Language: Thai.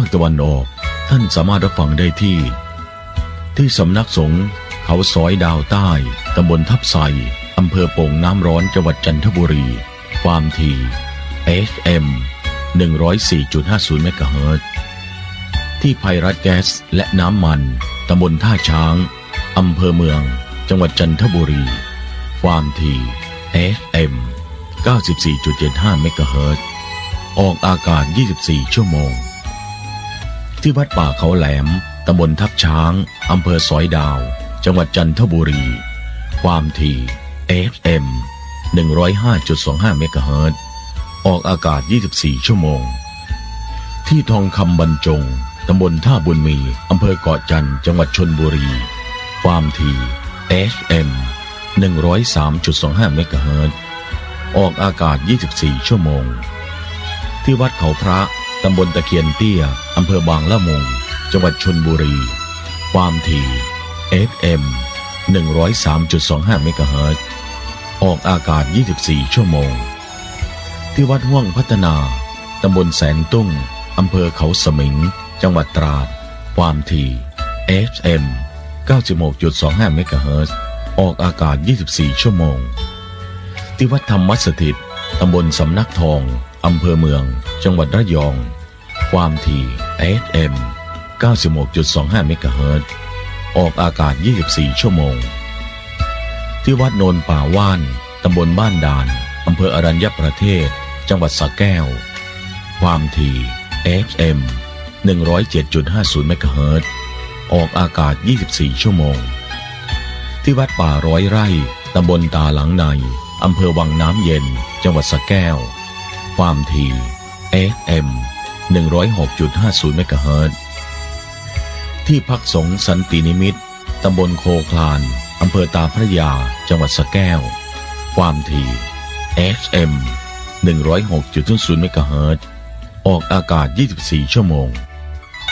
ตะวันออกท่านสามารถรับฟังได้ที่สำนักสงฆ์เขาสอยดาวใต้ตำบลทับไทรอำเภอโป่งน้ำร้อนจังหวัดจันทบุรีความถี่ FM 104.50 เมกะเฮิรตซ์ที่ไพรัตแก๊สและน้ำมันตำบลท่าช้างอำเภอเมืองจังหวัดจันทบุรีความถี่ FM 94.75 เมกะเฮิรตซ์ออกอากาศ24 ชั่วโมงที่วัดป่าเขาแหลมตำบลทับช้างอำเภอสอยดาวจังหวัดจันทบุรีความถี่ FM 105.25 เมกะเฮิรตซ์ออกอากาศ24 ชั่วโมงที่ทองคำบรรจงตำบลท่าบุญมีอำเภอเกาะจันทร์จังหวัดชลบุรีความถี่ FM 103.25 เมกะเฮิรตซ์ออกอากาศ24 ชั่วโมงที่วัดเขาพระตำบลตะเคียนเตี้ยอำเภอบางละมุงจังหวัดชลบุรีความถี่ FM 103.25 เมกะเฮิรตซ์ออกอากาศ24 ชั่วโมงที่วัดห้วงพัฒนาตำบลแสนตุ้งอำเภอเขาสมิงจังหวัดตราดความถี่ FM 96.25 เมกะเฮิรตซ์ออกอากาศ24 ชั่วโมงที่วัดธรรมสถิตตำบลสำนักทองอำเภอเมืองจังหวัดระยองความถี่ FM 96.25 เมกะเฮิรตซ์ออกอากาศ24 ชั่วโมงที่วัดโนนป่าว่านตำบลบ้านด่านอำเภออรัญญประเทศจังหวัดสระแก้วความถี่ FM 107.50 เมกะเฮิรตซ์ออกอากาศ24 ชั่วโมงที่วัดป่าร้อยไร่ตำบลตาหลังในอำเภอวังน้ำเย็นจังหวัดสระแก้วความถี่ FM 106.50 เมกะเฮิรตซ์ที่พักสงฆ์สันตินิมิตรตำบลโคคลานอำเภอตาพระยาจังหวัดสระแก้วความถี่ FM 106.00 เมกะเฮิรตซ์ออกอากาศ24 ชั่วโมง